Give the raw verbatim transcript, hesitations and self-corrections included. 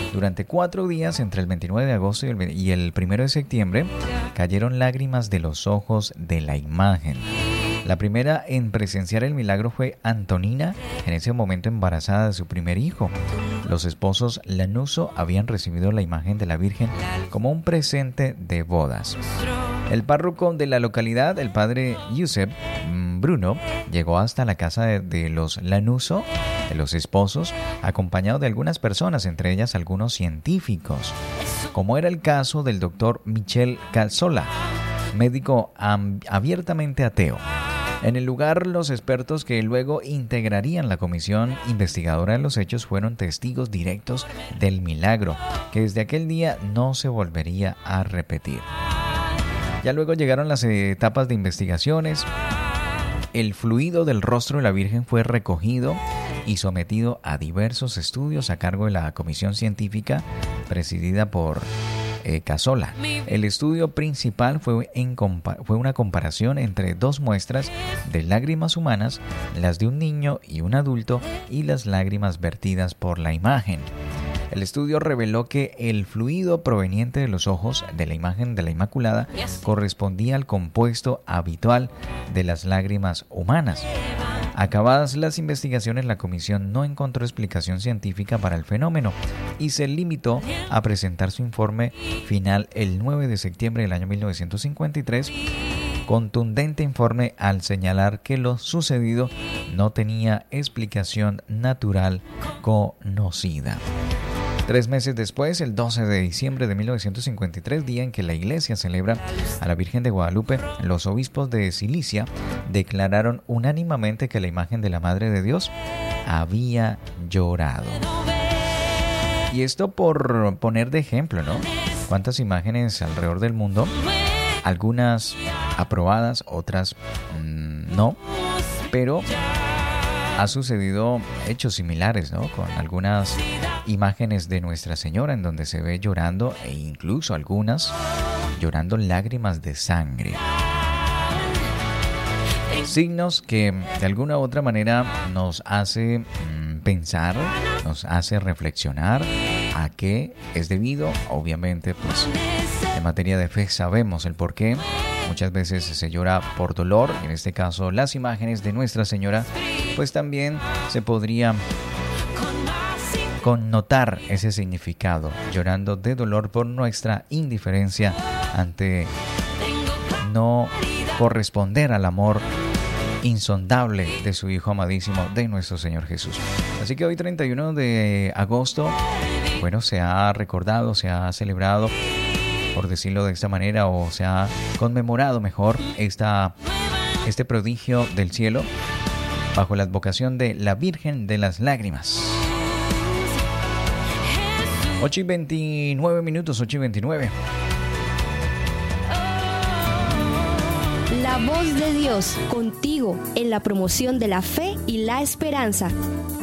Durante cuatro días, entre el veintinueve de agosto y el, y el primero de septiembre, cayeron lágrimas de los ojos de la imagen. La primera en presenciar el milagro fue Antonina, en ese momento embarazada de su primer hijo. Los esposos Lanuso habían recibido la imagen de la Virgen como un presente de bodas. El párroco de la localidad, el padre Giuseppe Bruno, llegó hasta la casa de, de los Lanuso, de los esposos, acompañado de algunas personas, entre ellas algunos científicos, como era el caso del doctor Michel Cazzola, médico am- abiertamente ateo. En el lugar, los expertos que luego integrarían la comisión investigadora de los hechos fueron testigos directos del milagro, que desde aquel día no se volvería a repetir. Ya luego llegaron las etapas de investigaciones. El fluido del rostro de la Virgen fue recogido y sometido a diversos estudios a cargo de la comisión científica presidida por Eh, Cazzola. El estudio principal fue, en compa- fue una comparación entre dos muestras de lágrimas humanas, las de un niño y un adulto, y las lágrimas vertidas por la imagen. El estudio reveló que el fluido proveniente de los ojos de la imagen de la Inmaculada correspondía al compuesto habitual de las lágrimas humanas. Acabadas las investigaciones, la comisión no encontró explicación científica para el fenómeno y se limitó a presentar su informe final el nueve de septiembre del año mil novecientos cincuenta y tres, contundente informe al señalar que lo sucedido no tenía explicación natural conocida. Tres meses después, el doce de diciembre de mil novecientos cincuenta y tres, día en que la Iglesia celebra a la Virgen de Guadalupe, los obispos de Cilicia declararon unánimemente que la imagen de la Madre de Dios había llorado. Y esto por poner de ejemplo, ¿no? ¿Cuántas imágenes alrededor del mundo? Algunas aprobadas, otras mmm, no, pero ha sucedido hechos similares, ¿no? Con algunas imágenes de Nuestra Señora en donde se ve llorando, e incluso algunas llorando lágrimas de sangre. Signos que de alguna u otra manera nos hace mmm, pensar, nos hace reflexionar a qué es debido. Obviamente, pues en materia de fe sabemos el por qué. Muchas veces se llora por dolor. En este caso, las imágenes de Nuestra Señora, pues también se podría connotar ese significado, llorando de dolor por nuestra indiferencia ante no corresponder al amor insondable de su Hijo amadísimo, de nuestro Señor Jesús. Así que hoy, treinta y uno de agosto, bueno, se ha recordado, se ha celebrado, por decirlo de esta manera, o se ha conmemorado mejor esta, este prodigio del cielo bajo la advocación de la Virgen de las Lágrimas. ocho y veintinueve minutos, ocho y veintinueve. La voz de Dios, contigo en la promoción de la fe y la esperanza.